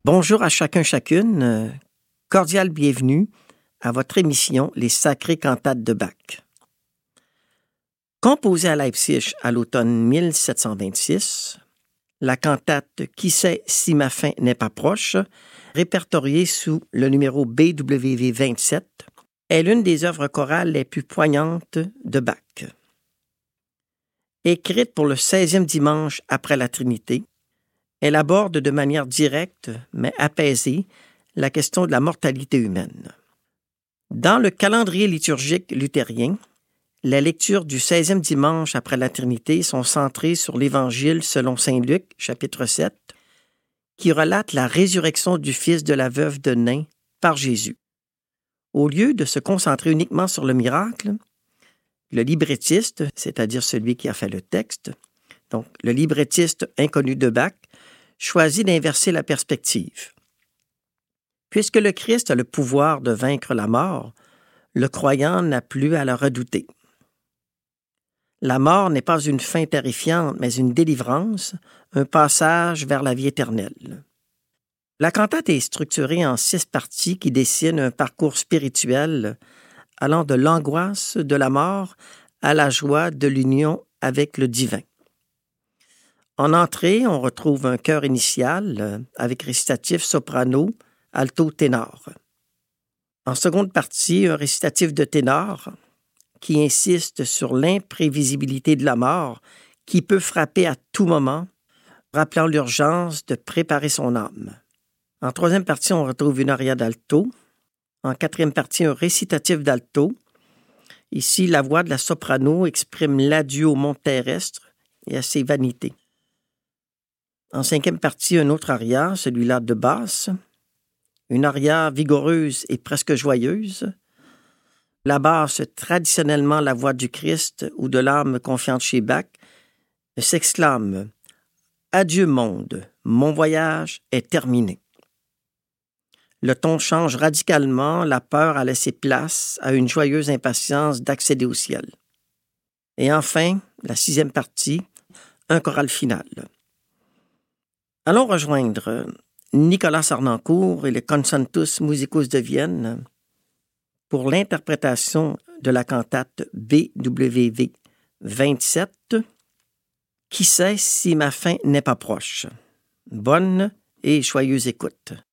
Bonjour à chacun, chacune. Cordial bienvenue à votre émission Les Sacrées Cantates de Bach. Composée à Leipzig à l'automne 1726, la cantate « Qui sait si ma fin n'est pas proche », répertoriée sous le numéro BWV 27, est l'une des œuvres chorales les plus poignantes de Bach. Écrite pour le 16e dimanche après la Trinité, elle aborde de manière directe, mais apaisée, la question de la mortalité humaine. Dans le calendrier liturgique luthérien, les lectures du 16e dimanche après la Trinité sont centrées sur l'Évangile selon saint Luc, chapitre 7, qui relate la résurrection du fils de la veuve de Nain par Jésus. Au lieu de se concentrer uniquement sur le miracle, le librettiste, c'est-à-dire celui qui a fait le texte, donc le librettiste inconnu de Bach, choisit d'inverser la perspective. Puisque le Christ a le pouvoir de vaincre la mort, le croyant n'a plus à la redouter. La mort n'est pas une fin terrifiante, mais une délivrance, un passage vers la vie éternelle. La cantate est structurée en 6 parties qui dessinent un parcours spirituel allant de l'angoisse de la mort à la joie de l'union avec le divin. En entrée, on retrouve un chœur initial avec récitatif soprano, alto, ténor. En seconde partie, un récitatif de ténor qui insiste sur l'imprévisibilité de la mort qui peut frapper à tout moment, rappelant l'urgence de préparer son âme. En troisième partie, on retrouve une aria d'alto. En quatrième partie, un récitatif d'alto. Ici, la voix de la soprano exprime l'adieu au monde terrestre et à ses vanités. En cinquième partie, un autre aria, celui-là de basse. Une aria vigoureuse et presque joyeuse. La basse, traditionnellement la voix du Christ ou de l'âme confiante chez Bach, s'exclame « Adieu monde, mon voyage est terminé ». Le ton change radicalement, la peur a laissé place à une joyeuse impatience d'accéder au ciel. Et enfin, la 6e partie, un choral final. Allons rejoindre Nicolas Harnoncourt et le Concertus Musicus de Vienne pour l'interprétation de la cantate BWV 27, « Qui sait si ma fin n'est pas proche ». Bonne et joyeuse écoute.